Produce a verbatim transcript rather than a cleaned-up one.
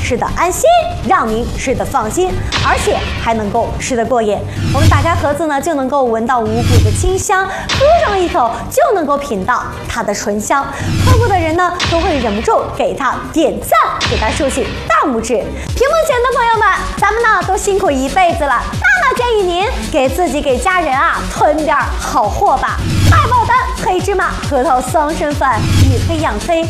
吃得安心，让您吃得放心，而且还能够吃得过瘾。我们打开盒子呢，就能够闻到五谷的清香，喝上一口就能够品到它的醇香。喝过的人呢，都会忍不住给它点赞，给它竖起大拇指。屏幕前的朋友们，咱们呢都辛苦一辈子了，那么建议您给自己给家人啊囤点好货吧。大爆单黑芝麻核桃桑葚粉，以黑养黑。